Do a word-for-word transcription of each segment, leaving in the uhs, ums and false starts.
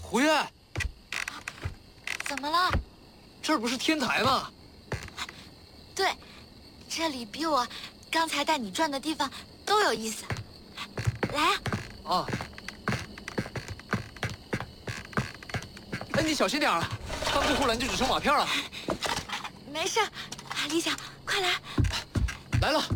胡月， 怎么了？ 这儿不是天台吗？ 对，这里比我刚才带你转的地方都有意思。来啊！ 啊！哎，你小心点啊！翻过护栏就只剩瓦片了。 没事，李想，快来！ 来了。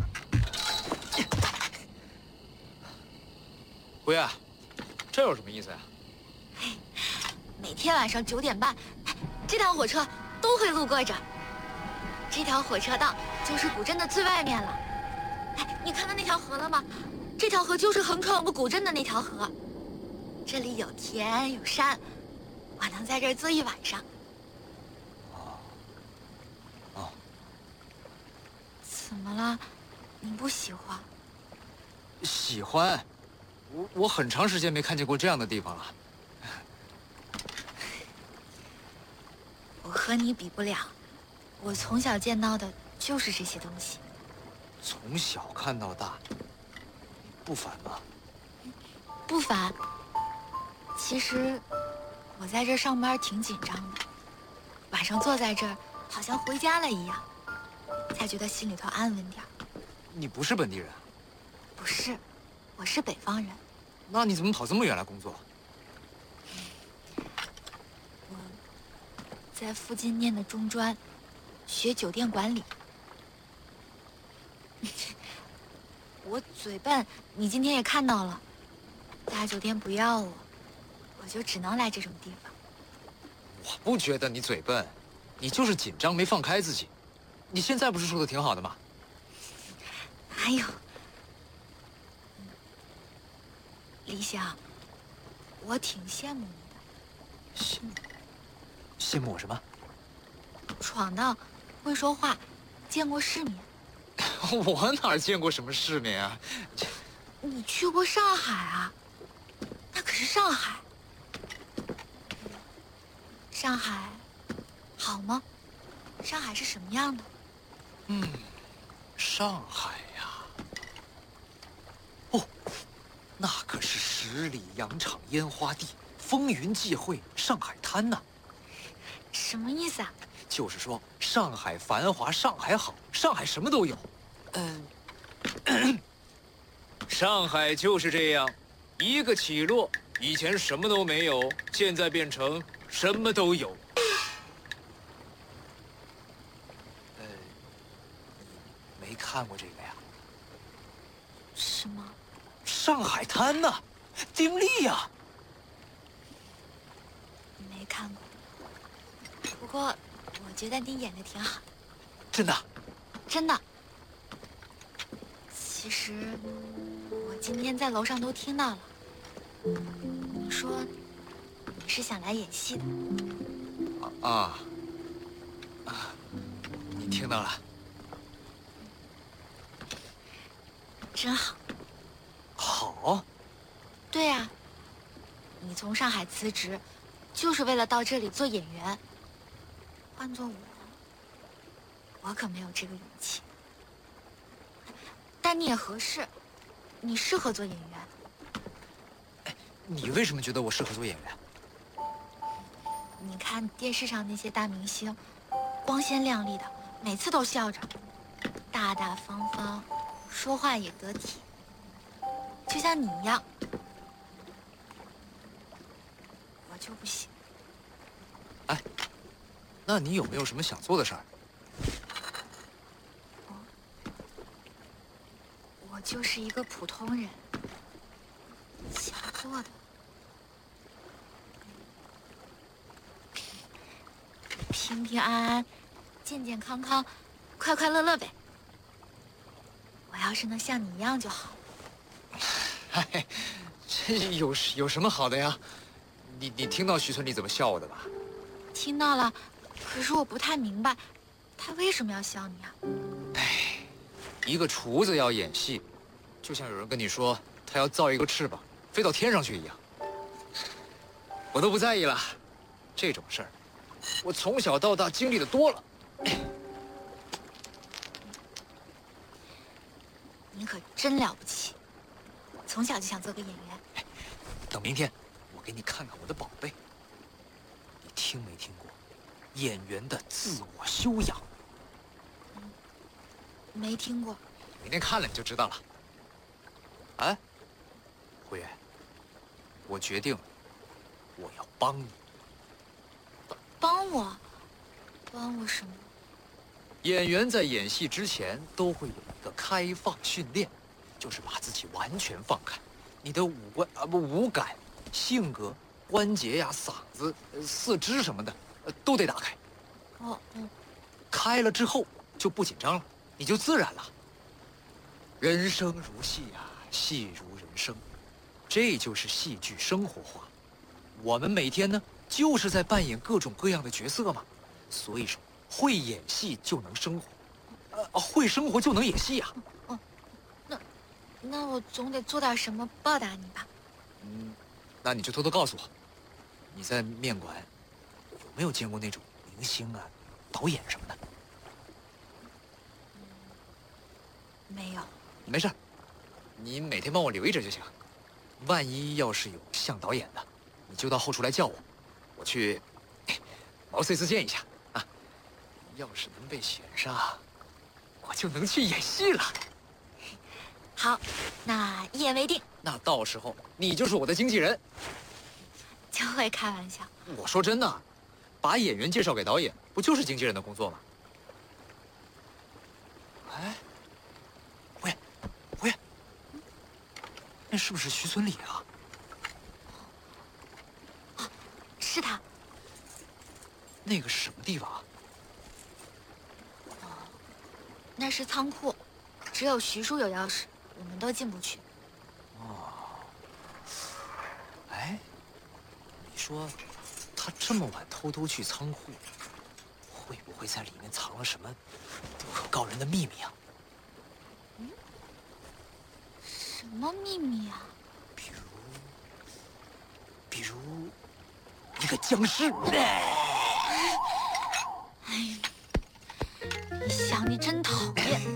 胡月，这有什么意思呀？ 每天晚上九点半，这趟火车都会路过这儿。这条火车道就是古镇的最外面了。哎，你看到那条河了吗？这条河就是横穿我们古镇的那条河。这里有田有山，我能在这儿坐一晚上。 哦。哦。 怎么了？你不喜欢？ 喜欢。我我很长时间没看见过这样的地方了。 我和你比不了，我从小见到的就是这些东西。 从小看到大，不烦吗？ 不烦。其实我在这上班挺紧张的，晚上坐在这儿好像回家了一样，才觉得心里头安稳点。 你不是本地人？ 不是，我是北方人。 那你怎么跑这么远来工作？ 我在附近念的中专，学酒店管理。我嘴笨，你今天也看到了，大酒店不要我，我就只能来这种地方。 我不觉得你嘴笨，你就是紧张没放开自己。你现在不是说的挺好的吗？ 哪有？李想，我挺羡慕你的。 羡慕？羡慕我什么？ 闯荡，会说话，见过世面。 我哪见过什么世面啊？ 你去过上海啊？那可是上海。上海好吗？上海是什么样的？ 嗯，上海呀，哦，那可是十里洋场烟花地，风云际会，上海滩呐。 什么意思啊？ 就是说，上海繁华，上海好，上海什么都有。嗯，上海就是这样，一个起落，以前什么都没有，现在变成什么都有。呃，你没看过这个呀？ 什么？ 上海滩呐，丁力呀。 没看过。不过，我觉得你演的挺好。 真的？ 真的。其实，我今天在楼上都听到了。你说，你是想来演戏的。 啊啊！你听到了？ 真好。 好。 对呀，你从上海辞职，就是为了到这里做演员。换做我，我可没有这个勇气。但你也合适，你适合做演员。 哎，你为什么觉得我适合做演员？ 你看电视上那些大明星，光鲜亮丽的，每次都笑着，大大方方，说话也得体，就像你一样。我就不行。 哎，那你有没有什么想做的事儿？ 我就是一个普通人，想做的平平安安、健健康康、快快乐乐呗。我要是能像你一样就好。 哎，这有有什么好的呀？你你听到徐村里怎么笑我的吧？ 听到了，可是我不太明白，他为什么要笑你啊？ 哎，一个厨子要演戏，就像有人跟你说他要造一个翅膀飞到天上去一样。我都不在意了，这种事儿，我从小到大经历的多了。 你可真了不起，从小就想做个演员。 等明天，我给你看看我的宝贝。 听没听过演员的自我修养？ 没听过。 明天看了你就知道了。哎，慧远，我决定了，我要帮你。 帮我？帮我什么？ 演员在演戏之前都会有一个开放训练，就是把自己完全放开，你的五官啊不五感、性格、关节呀、嗓子、呃四肢什么的，呃都得打开。 哦，嗯， 开了之后就不紧张了，你就自然了。人生如戏呀，戏如人生，这就是戏剧生活化。我们每天呢，就是在扮演各种各样的角色嘛。所以说，会演戏就能生活，呃，会生活就能演戏呀。 哦，那那我总得做点什么报答你吧？ 嗯，那你就偷偷告诉我，你在面馆有没有见过那种明星啊、导演什么的？ 没有。 没事，你每天帮我留意着就行。万一要是有像导演的，你就到后厨来叫我，我去毛遂自荐一下啊。要是能被选上，我就能去演戏了。 好，那一言为定。 那到时候你就是我的经纪人。 就会开玩笑。 我说真的，把演员介绍给导演，不就是经纪人的工作吗？哎，胡爷，胡爷，那是不是徐存礼啊？ 啊，是他。 那个是什么地方啊？ 那是仓库，只有徐叔有钥匙，我们都进不去。 哦，哎，你说他这么晚偷偷去仓库，会不会在里面藏了什么不可告人的秘密啊？ 嗯，什么秘密啊？ 比如，比如一个僵尸。 哎，你想，你真讨厌。